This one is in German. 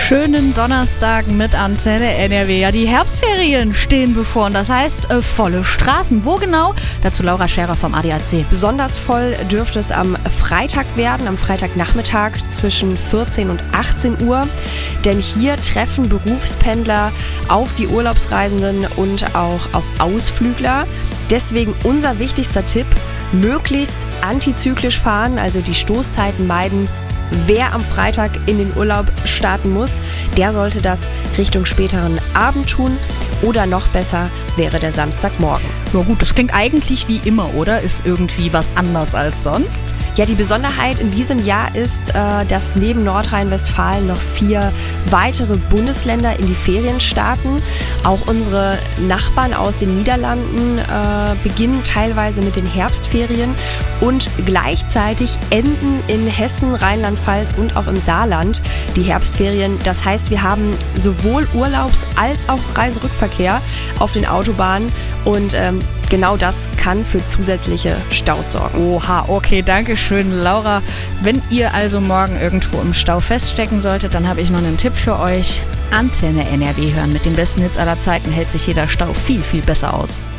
Schönen Donnerstag mit Antenne NRW. Ja, die Herbstferien stehen bevor und das heißt volle Straßen. Wo genau? Dazu Laura Scherer vom ADAC. Besonders voll dürfte es am Freitag werden, am Freitagnachmittag zwischen 14 und 18 Uhr. Denn hier treffen Berufspendler auf die Urlaubsreisenden und auch auf Ausflügler. Deswegen unser wichtigster Tipp, möglichst antizyklisch fahren, also die Stoßzeiten meiden. Wer am Freitag in den Urlaub starten muss, der sollte das Richtung späteren Abend tun oder noch besser wäre der Samstagmorgen. Ja gut, das klingt eigentlich wie immer, oder? Ist irgendwie was anders als sonst? Ja, die Besonderheit in diesem Jahr ist, dass neben Nordrhein-Westfalen noch 4 weitere Bundesländer in die Ferien starten. Auch unsere Nachbarn aus den Niederlanden beginnen teilweise mit den Herbstferien und gleichzeitig enden in Hessen, Rheinland-Pfalz und auch im Saarland die Herbstferien. Das heißt, wir haben sowohl Urlaubs- als auch Reiserückverkehr auf den Autobahnen und genau das kann für zusätzliche Staus sorgen. Oha, okay, danke schön, Laura. Wenn ihr also morgen irgendwo im Stau feststecken solltet, dann habe ich noch einen Tipp für euch. Antenne NRW hören. Mit den besten Hits aller Zeiten hält sich jeder Stau viel, viel besser aus.